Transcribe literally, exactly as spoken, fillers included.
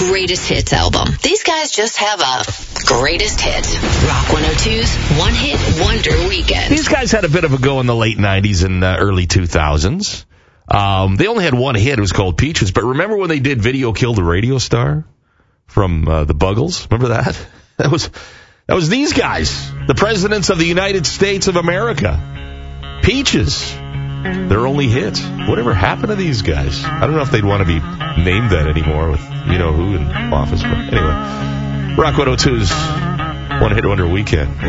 greatest hits album. These guys just have a greatest hits. Rock one oh two's One Hit Wonder Weekend. These guys had a bit of a go in the late nineties and uh, early two thousands. Um, they only had one hit. It was called Peaches. But remember when they did Video Killed a Radio Star from uh, the Buggles? Remember that? That was that was these guys, the presidents of the United States of America. Peaches. Their only hit. Whatever happened to these guys? I don't know if they'd want to be named that anymore with you know who in office. But anyway, Rock one oh two's One Hit Wonder Weekend.